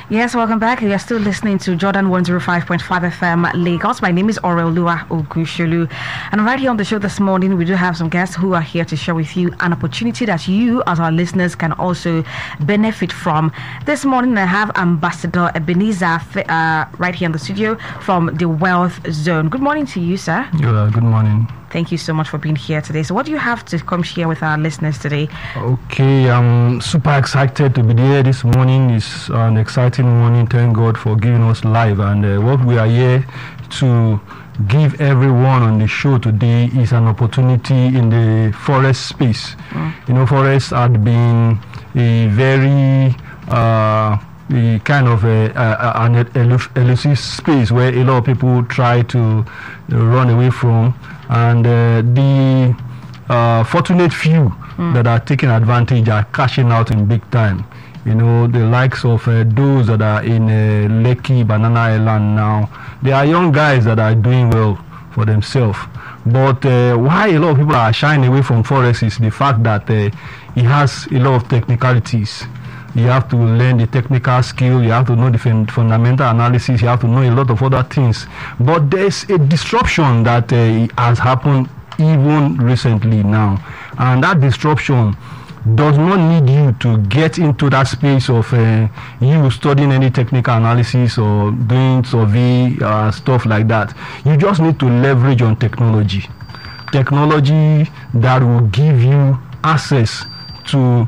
Yes, welcome back. You are still listening to Jordan 105.5 FM Lagos. My name is Orelua Ogushulu. And right here on the show this morning, we do have some guests who are here to share with you an opportunity that you, as our listeners, can also benefit from. This morning, I have Ambassador Ebenezer right here in the studio from the Wealth Zone. Good morning to you, sir. Good morning. Thank you so much for being here today. So what do you have to come share with our listeners today? Okay, I'm super excited to be here this morning. It's an exciting morning. Thank God for giving us life. And what we are here to give everyone on the show today is an opportunity in the forest space. You know, forest had been a very kind of an elusive space where a lot of people try to run away from, and the fortunate few that are taking advantage are cashing out in big time. You know, the likes of those that are in Lekki, Banana Island now, they are young guys that are doing well for themselves. But why a lot of people are shying away from forest is the fact that it has a lot of technicalities. You have to learn the technical skill, you have to know the fundamental analysis, you have to know a lot of other things. But there's a disruption that has happened even recently now. And that disruption does not need you to get into that space of you studying any technical analysis or doing survey, stuff like that. You just need to leverage on technology. Technology that will give you access to